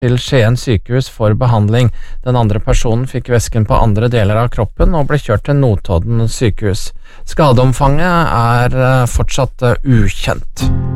til Skien sykehus for behandling. Den andre personen fikk væsken på andre deler av kroppen og ble kjørt til Notodden sykehus. Skadeomfanget er fortsatt ukjent.